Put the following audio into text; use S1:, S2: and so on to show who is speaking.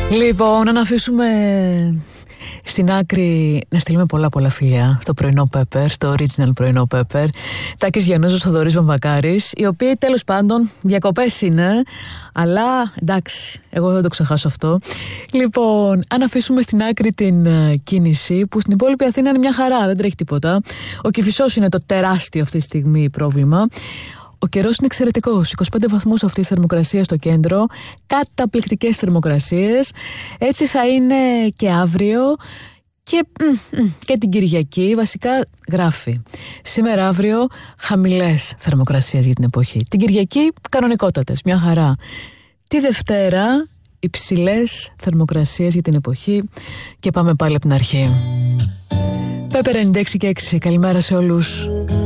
S1: Λοιπόν, να αφήσουμε στην άκρη να στείλουμε πολλά φιλιά στο πρωινό Pepper, στο original πρωινό Pepper. Τάκης Γιαννούζος, Θοδωρής Βαμβακάρης, οι οποίοι τέλος πάντων διακοπές είναι, αλλά εντάξει, εγώ δεν το ξεχάσω αυτό. Λοιπόν, αν αφήσουμε στην άκρη την κίνηση, που στην υπόλοιπη Αθήνα είναι μια χαρά, δεν τρέχει τίποτα. Ο Κηφισός είναι το τεράστιο αυτή τη στιγμή πρόβλημα. Ο καιρός είναι εξαιρετικός, 25 βαθμούς αυτής της θερμοκρασίας στο κέντρο, καταπληκτικές θερμοκρασίες. Έτσι θα είναι και αύριο και την Κυριακή. Βασικά γράφει σήμερα αύριο χαμηλές θερμοκρασίες για την εποχή. Την Κυριακή κανονικότατες, μια χαρά. Τη Δευτέρα υψηλές θερμοκρασίες για την εποχή. Και πάμε πάλι από την αρχή. Pepper 96 και 6, καλημέρα σε όλους.